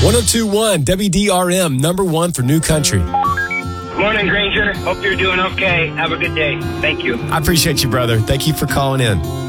1021 WDRM, number one for New Country. Morning, Granger. Hope you're doing okay. Have a good day. Thank you. I appreciate you, brother. Thank you for calling in.